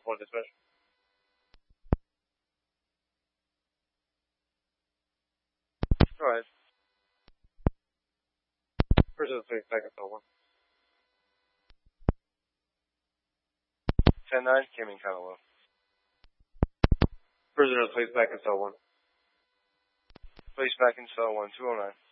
4 dispatch. Go ahead. Prisoner, please back in cell 1. 10-9, came in kind of low. Prisoner, please back in cell 1. Please back in cell 1, 209.